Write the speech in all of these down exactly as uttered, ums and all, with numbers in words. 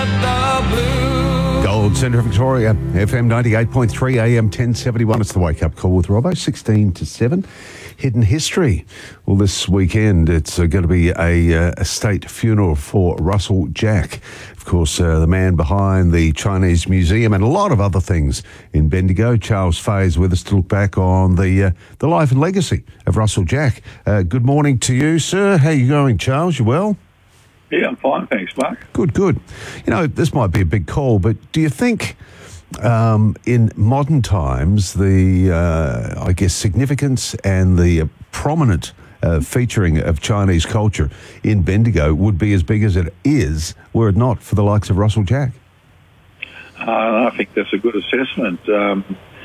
the blues. Gold Centre Victoria, F M ninety-eight point three, A M ten seventy-one. It's the Wake Up Call with Robbo, sixteen to seven. Hidden History. Well, this weekend it's uh, going to be a, uh, a state funeral for Russell Jack. Of course, uh, the man behind the Chinese Museum and a lot of other things in Bendigo. Charles Fay is with us to look back on the uh, the life and legacy of Russell Jack. Uh, good morning to you, sir. How are you going, Charles? You well? Yeah, I'm fine, thanks, Mark. Good, good. You know, this might be a big call, but do you think um, in modern times the, uh, I guess, significance and the uh, prominent uh, featuring of Chinese culture in Bendigo would be as big as it is were it not for the likes of Russell Jack? Uh, I think that's a good assessment. Um,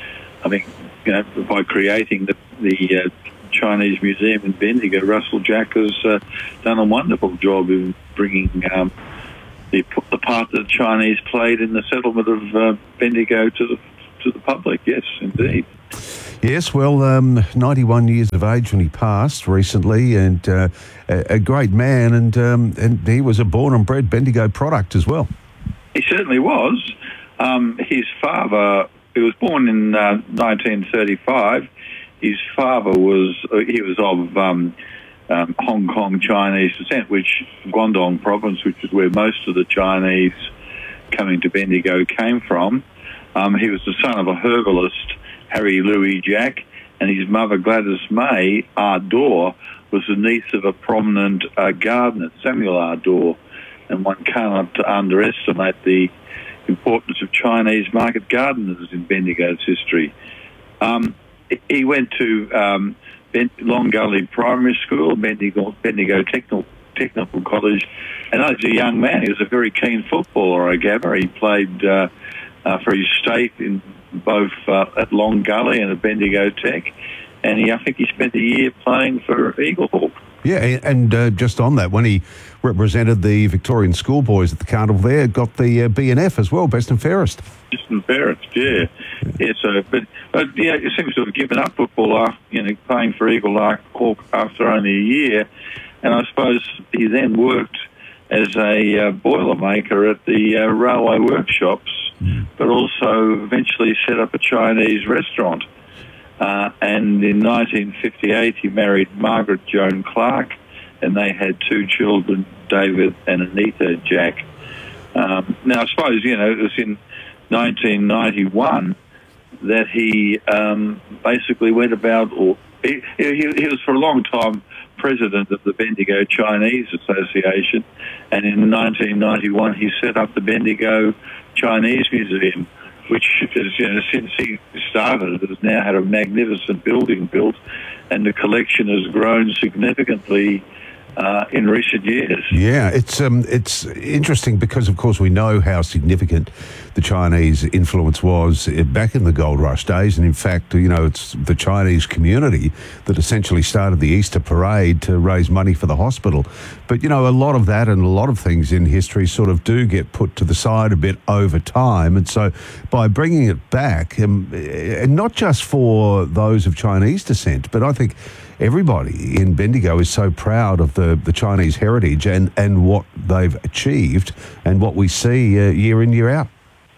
I think, you know, by creating the, the uh, Chinese Museum in Bendigo, Russell Jack has uh, done a wonderful job in bringing um, the, the part that the Chinese played in the settlement of uh, Bendigo to the to the public. Yes, indeed. Yes, well, um, ninety-one years of age when he passed recently, and uh, a, a great man, and um, and he was a born and bred Bendigo product as well. He certainly was. Um, his father, he was born in uh, nineteen thirty-five. His father was, uh, he was of um, um, Hong Kong Chinese descent, which Guangdong province, which is where most of the Chinese coming to Bendigo came from. Um, he was the son of a herbalist, Harry Louis Jack, and his mother, Gladys May Ardor, was the niece of a prominent uh, gardener, Samuel Ardor, and one can't underestimate the importance of Chinese market gardeners in Bendigo's history. Um, He went to um, Long Gully Primary School, Bendigo, Bendigo Technical, Technical College, and as a young man, he was a very keen footballer, I gather. He played uh, uh, for his state in both uh, at Long Gully and at Bendigo Tech, and he, I think he spent a year playing for Eaglehawk. Yeah, and uh, just on that, when he represented the Victorian schoolboys at the carnival there, got the uh, B N F as well, Best and Fairest. Best and Fairest, yeah. Yeah, so, but, but yeah, he seems to have given up football after, you know, playing for Eaglehawk after only a year. And I suppose he then worked as a uh, boilermaker at the uh, railway workshops, mm. but also eventually set up a Chinese restaurant. Uh, and in nineteen fifty-eight, he married Margaret Joan Clark, and they had two children, David and Anita Jack. Um, now, I suppose, you know, it was in nineteen ninety-one that he um, basically went about, or he, he, he was for a long time president of the Bendigo Chinese Association, and in nineteen ninety-one he set up the Bendigo Chinese Museum, which is, you know, since he started, it has now had a magnificent building built, and the collection has grown significantly uh, in recent years. Yeah, it's um, it's interesting because, of course, we know how significant the Chinese influence was back in the gold rush days, and in fact, you know, it's the Chinese community that essentially started the Easter parade to raise money for the hospital. But, you know, a lot of that and a lot of things in history sort of do get put to the side a bit over time, and so by bringing it back, um, and not just for those of Chinese descent, but I think everybody in Bendigo is so proud of the, the Chinese heritage and, and what they've achieved and what we see uh, year in, year out.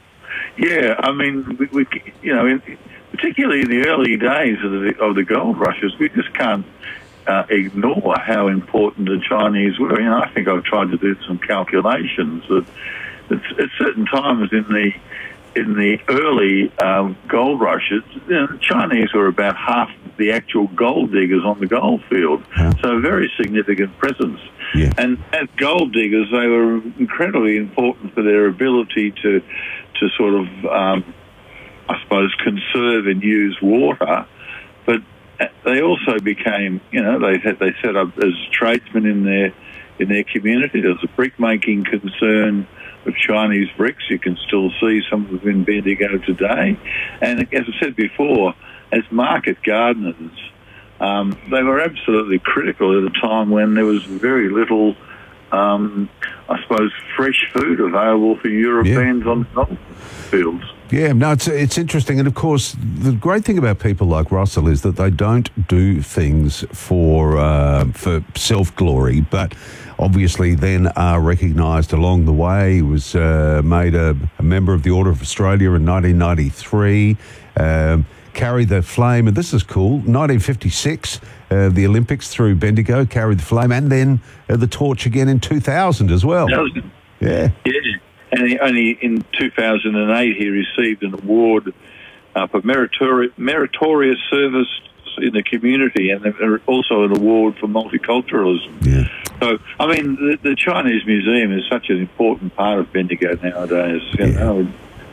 Yeah, I mean, we, we you know, in, particularly in the early days of the, of the gold rushes, we just can't uh, ignore how important the Chinese were. You know, I think I've tried to do some calculations that at, at certain times in the in the early um, gold rushes, you know, the Chinese were about half the actual gold diggers on the gold field, yeah. So a very significant presence. Yeah. And as gold diggers, they were incredibly important for their ability to to sort of, um, I suppose, conserve and use water. But they also became, you know, they had, they set up as tradesmen in their in their community. There was a brick-making concern of Chinese bricks. You can still see some of them in Bendigo today. And as I said before, as market gardeners, um, they were absolutely critical at a time when there was very little, um, I suppose, fresh food available for Europeans yeah. on the gold fields. Yeah, no, it's it's interesting, and of course, the great thing about people like Russell is that they don't do things for uh, for self glory, but obviously then are recognised along the way. He was uh, made a, a member of the Order of Australia in nineteen ninety-three. Um, carried the flame, and this is cool, nineteen fifty-six, uh, the Olympics through Bendigo, carried the flame, and then uh, the torch again in two thousand as well. Yeah. Yeah. And he, only in two thousand eight he received an award uh, for meritori- meritorious service in the community, and also an award for multiculturalism. Yeah. So, I mean, the, the Chinese Museum is such an important part of Bendigo nowadays, you Yeah. know.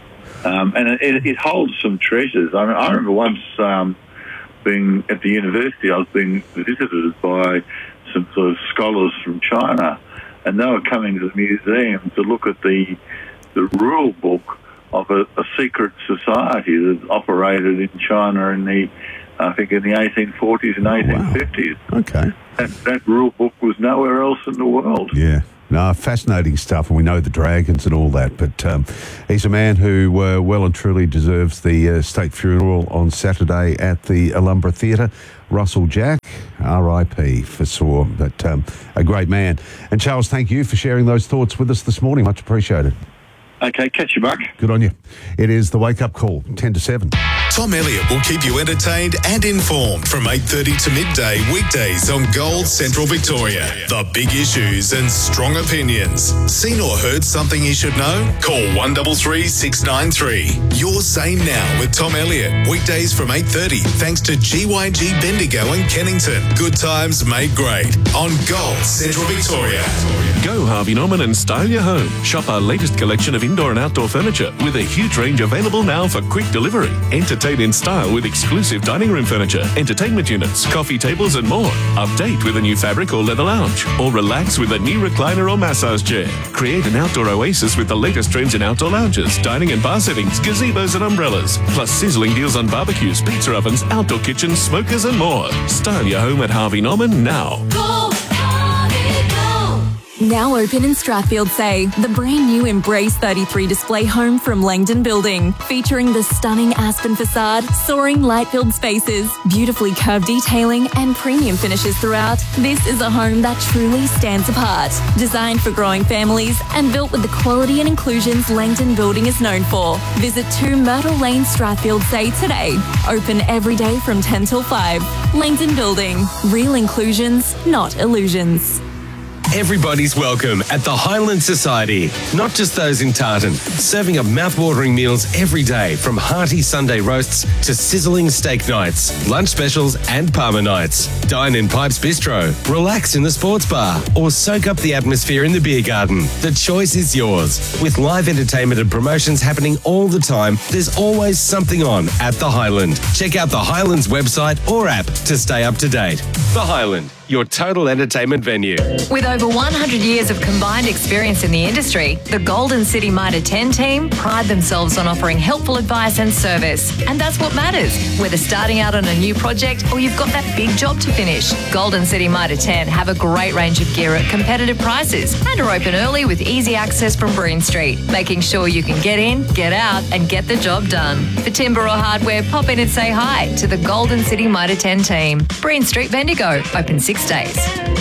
Um, and it, it holds some treasures. I mean, I remember once um, being at the university, I was being visited by some sort of scholars from China, and they were coming to the museum to look at the the rule book of a, a secret society that operated in China in the, I think, in the eighteen forties and eighteen fifties. Wow. Okay. That, that rule book was nowhere else in the world. Yeah. No, fascinating stuff, and we know the dragons and all that, but um, he's a man who uh, well and truly deserves the uh, state funeral on Saturday at the Alumbra Theatre. Russell Jack, R I P for sure, but um, a great man. And Charles, thank you for sharing those thoughts with us this morning. Much appreciated. Okay, catch you, Buck. Good on you. It is the Wake Up Call, ten to seven. Tom Elliott will keep you entertained and informed from eight thirty to midday weekdays on Gold Central Victoria. The big issues and strong opinions. Seen or heard something you should know? Call one three three, six nine three. Your Say Now with Tom Elliott. Weekdays from eight thirty thanks to G Y G Bendigo and Kennington. Good times made great on Gold Central Victoria. Go Harvey Norman and style your home. Shop our latest collection of indoor and outdoor furniture with a huge range available now for quick delivery. Entertain in style with exclusive dining room furniture, entertainment units, coffee tables and more. Update with a new fabric or leather lounge, or relax with a new recliner or massage chair. Create an outdoor oasis with the latest trends in outdoor lounges, dining and bar settings, gazebos and umbrellas, plus sizzling deals on barbecues, pizza ovens, outdoor kitchens, smokers and more. Style your home at Harvey Norman now. Go, Harvey, go. Now open in Strathfield Say, the brand new Embrace thirty-three display home from Langdon Building, featuring the stunning Aspen facade, soaring light-filled spaces, beautifully curved detailing and premium finishes throughout. This is a home that truly stands apart. Designed for growing families and built with the quality and inclusions Langdon Building is known for. Visit two Myrtle Lane, Strathfield Say today. Open every day from ten till five. Langdon Building. Real inclusions, not illusions. Everybody's welcome at the Highland Society, not just those in Tartan, serving up mouth-watering meals every day, from hearty Sunday roasts to sizzling steak nights, lunch specials and Parma nights. Dine in Pipes Bistro, relax in the sports bar, or soak up the atmosphere in the beer garden. The choice is yours. With live entertainment and promotions happening all the time, there's always something on at the Highland. Check out the Highlands website or app to stay up to date. The Highland, your total entertainment venue. With over one hundred years of combined experience in the industry, the Golden City Mitre ten team pride themselves on offering helpful advice and service. And that's what matters, whether starting out on a new project or you've got that big job to finish. Golden City Mitre ten have a great range of gear at competitive prices and are open early with easy access from Breen Street, making sure you can get in, get out and get the job done. For timber or hardware, pop in and say hi to the Golden City Mitre ten team. Breen Street, Bendigo, open six days.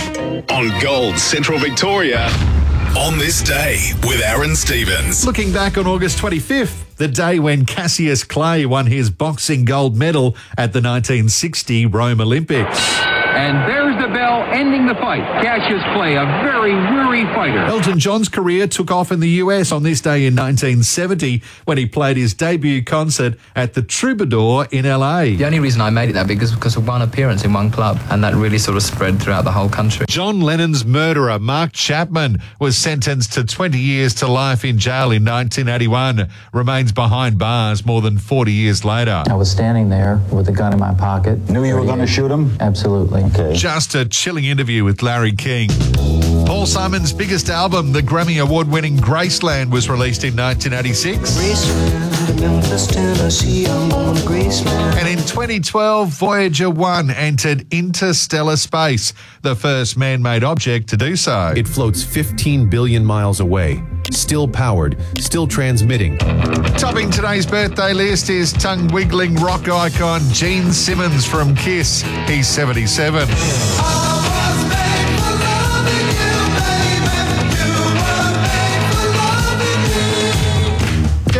On Gold Central Victoria, on this day with Aaron Stevens. Looking back on August twenty-fifth, the day when Cassius Clay won his boxing gold medal at the nineteen sixty Rome Olympics. And there's the bell ending the fight. Cassius Clay, a very weary fighter. Elton John's career took off in the U S on this day in nineteen seventy when he played his debut concert at the Troubadour in L A. The only reason I made it that big is because of one appearance in one club, and that really sort of spread throughout the whole country. John Lennon's murderer, Mark Chapman, was sentenced to twenty years to life in jail in nineteen eighty-one, remains behind bars more than forty years later. I was standing there with a gun in my pocket. Knew you were going to shoot him? Absolutely. Okay. Just a chilling interview with Larry King. Paul Simon's biggest album, the Grammy Award-winning Graceland, was released in nineteen eighty-six. Graceland, Memphis, Tennessee, I'm on Graceland. And in twenty twelve, Voyager one entered interstellar space, the first man-made object to do so. It floats fifteen billion miles away, still powered, still transmitting. Topping today's birthday list is tongue-wiggling rock icon Gene Simmons from Kiss. He's seventy-seven. I was made for loving you, baby.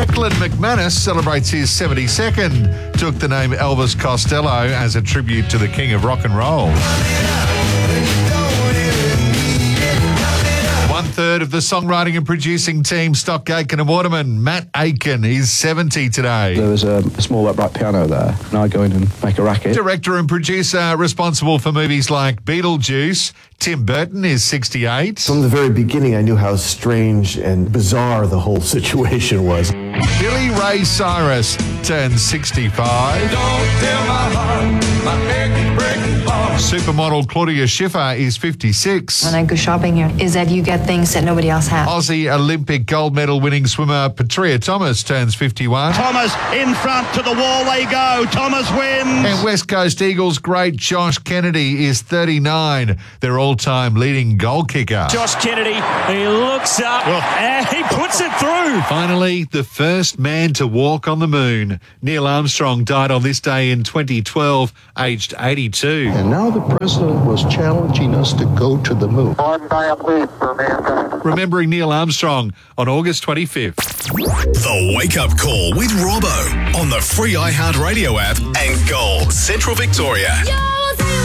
Declan McManus celebrates his seventy-second. Took the name Elvis Costello as a tribute to the king of rock and roll. One third of the songwriting and producing team, Stock Aitken and Waterman. Matt Aitken is seventy today. There was a, a small upright piano there, and I go in and make a racket. Director and producer responsible for movies like Beetlejuice, Tim Burton is sixty-eight. From the very beginning, I knew how strange and bizarre the whole situation was. Billy Ray Cyrus turns sixty-five. Don't tell my heart, my achy, breaking heart. Supermodel Claudia Schiffer is fifty-six. When I go shopping here, is that you get things that nobody else has. Aussie Olympic gold medal winning swimmer Petria Thomas turns fifty-one. Thomas in front, to the wall they go. Thomas wins. And West Coast Eagles great Josh Kennedy is thirty-nine. Their all-time leading goal kicker. Josh Kennedy, he looks up and he puts it through. Finally, the first man to walk on the moon. Neil Armstrong died on this day in twenty twelve, aged eighty-two. And now the president was challenging us to go to the moon. Remembering Neil Armstrong on August twenty-fifth. The Wake Up Call with Robbo on the free iHeartRadio app and Gold Central Victoria. Yo!